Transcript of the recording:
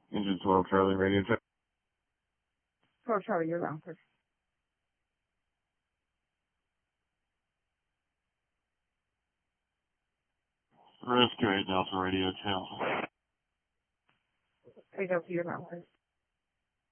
Engine 12 Charlie, radio check. 12 Charlie, you're wrong, sir. Rescue 8 Delta, radio check. 8 Delta, you're wrong, sir.